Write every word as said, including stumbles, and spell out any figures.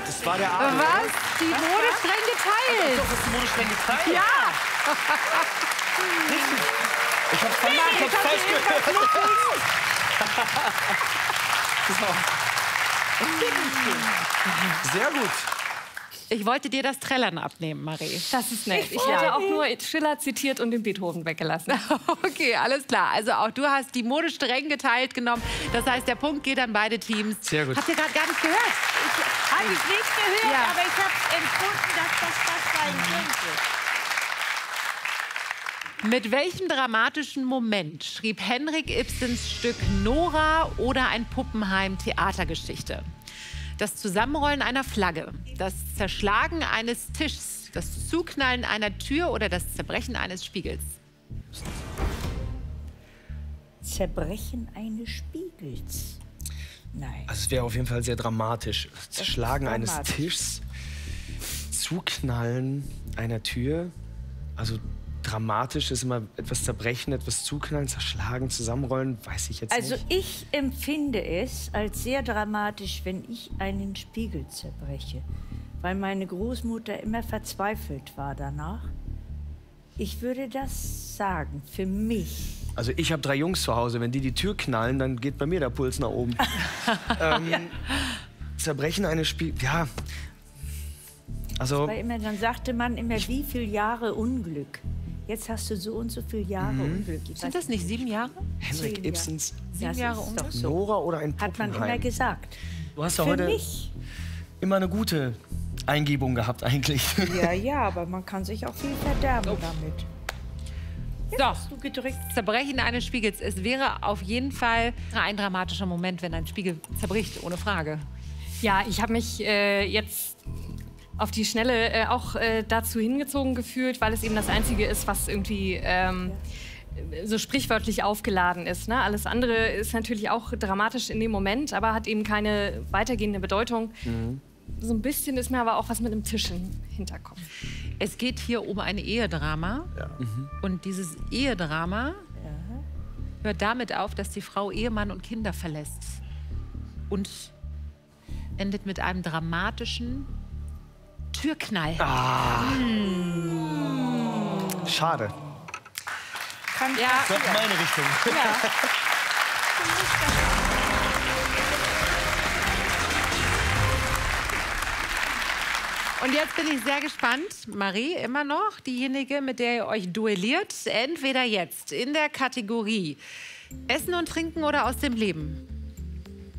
Das war der Abend. Was? Die Mode streng geteilt. Doch, ist die Mode streng geteilt? Ja. Ich hab's vermacht, ich hab's falsch gehört. So. Sehr gut. Ich wollte dir das Trällern abnehmen, Marie. Das ist nett. Ich hätte auch nur Schiller zitiert und den Beethoven weggelassen. Okay, alles klar. Also auch du hast die Mode streng geteilt genommen. Das heißt, der Punkt geht an beide Teams. Sehr gut. Habt ihr gerade gar nicht gehört? Habe ich nicht gehört, Ja. aber ich habe empfunden, dass das das sein könnte. Mit welchem dramatischen Moment schrieb Henrik Ibsens Stück Nora oder ein Puppenheim-Theatergeschichte? Das Zusammenrollen einer Flagge, das Zerschlagen eines Tischs, das Zuknallen einer Tür oder das Zerbrechen eines Spiegels? Zerbrechen eines Spiegels. Nein. Also es wäre auf jeden Fall sehr dramatisch. Zerschlagen ist eines dramatisch. Tischs, Zuknallen einer Tür. Also dramatisch ist immer etwas zerbrechen, etwas zuknallen, zerschlagen, zusammenrollen, weiß ich jetzt Also nicht. ich empfinde es als sehr dramatisch, wenn ich einen Spiegel zerbreche, weil meine Großmutter immer verzweifelt war danach. Ich würde das sagen, für mich. Also ich habe drei Jungs zu Hause, wenn die die Tür knallen, dann geht bei mir der Puls nach oben. ähm, Zerbrechen eines Spiegels, ja. Also Weil immer, dann sagte man immer, wie viele Jahre Unglück. Jetzt hast du so und so viele Jahre Mhm. Unglück. Ich Sind weiß das nicht sieben Jahre? Henrik zehn Ibsens Sieben Das Jahre ist Unglück? doch so. Nora oder ein Hat man Puppenheim. immer gesagt. Du hast ja Für heute mich. immer eine gute Eingebung gehabt eigentlich. Ja, ja, aber man kann sich auch viel verderben damit. So, Du gedrückt. Zerbrechen eines Spiegels. Es wäre auf jeden Fall ein dramatischer Moment, wenn ein Spiegel zerbricht, ohne Frage. Ja, ich habe mich äh, jetzt auf die Schnelle äh, auch äh, dazu hingezogen gefühlt, weil es eben das Einzige ist, was irgendwie ähm, so sprichwörtlich aufgeladen ist. Ne? Alles andere ist natürlich auch dramatisch in dem Moment, aber hat eben keine weitergehende Bedeutung. Mhm. So ein bisschen ist mir aber auch was mit dem Tisch im Hinterkopf. Es geht hier um ein Ehedrama. Ja. Und dieses Ehedrama hört damit auf, dass die Frau Ehemann und Kinder verlässt. Und endet mit einem dramatischen Türknall. Schade. Ja, Das ist meine Richtung. und jetzt bin ich sehr gespannt. Marie, immer noch diejenige, mit der ihr euch duelliert. Entweder jetzt in der Kategorie Essen und Trinken oder aus dem Leben.